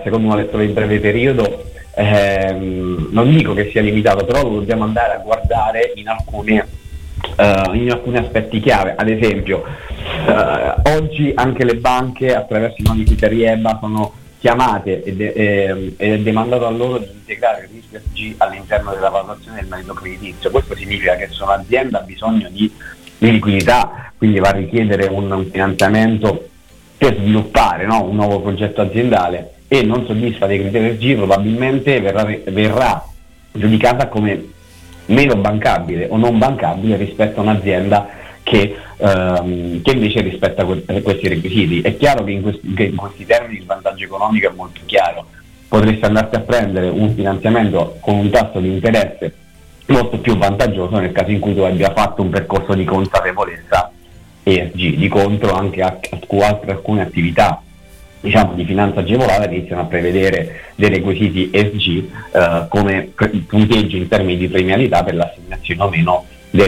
secondo una lettura di breve periodo, non dico che sia limitato, però lo dobbiamo andare a guardare in alcuni aspetti chiave. Ad esempio, oggi anche le banche attraverso i nuovi criteri EBA sono chiamate ed è demandato a loro di integrare il rischio ESG all'interno della valutazione del merito creditizio. Questo significa che se un'azienda ha bisogno di liquidità, quindi va a richiedere un finanziamento per sviluppare, no, un nuovo progetto aziendale, e non soddisfa dei criteri ESG, probabilmente verrà giudicata come meno bancabile o non bancabile rispetto a un'azienda che invece rispetta questi requisiti. È chiaro che in questi termini il vantaggio economico è molto chiaro. Potresti andarti a prendere un finanziamento con un tasso di interesse molto più vantaggioso nel caso in cui tu abbia fatto un percorso di consapevolezza ESG. Di contro anche alcune attività, diciamo, di finanza agevolata iniziano a prevedere dei requisiti ESG come punteggio in termini di premialità per l'assegnazione o meno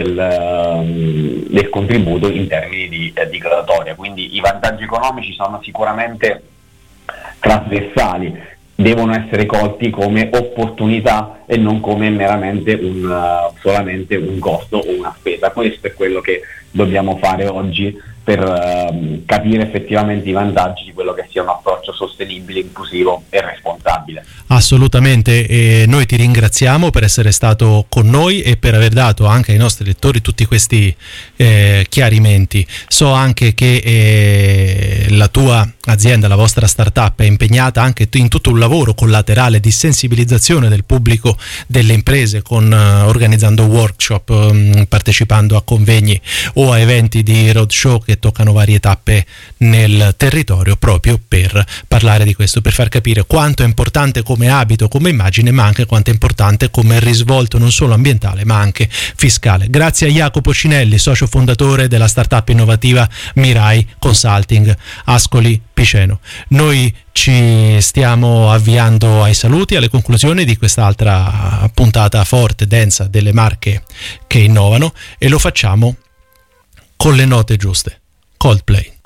del contributo in termini di graduatoria. Quindi i vantaggi economici sono sicuramente trasversali, devono essere colti come opportunità e non come meramente solamente un costo o una spesa. Questo è quello che dobbiamo fare oggi per capire effettivamente i vantaggi di quello che sia un approccio sostenibile, inclusivo e responsabile. Assolutamente, e noi ti ringraziamo per essere stato con noi e per aver dato anche ai nostri lettori tutti questi chiarimenti. So anche che la tua azienda, la vostra startup, è impegnata anche in tutto un lavoro collaterale di sensibilizzazione del pubblico, delle imprese, organizzando workshop, partecipando a convegni o a eventi di roadshow che toccano varie tappe nel territorio, proprio per parlare di questo, per far capire quanto è importante come abito, come immagine, ma anche quanto è importante come risvolto non solo ambientale ma anche fiscale. Grazie a Jacopo Cinelli, socio fondatore della startup innovativa Mirai Consulting, Ascoli Piceno. Noi ci stiamo avviando ai saluti, alle conclusioni di quest'altra puntata forte, densa, delle marche che innovano, e lo facciamo con le note giuste. Coldplay.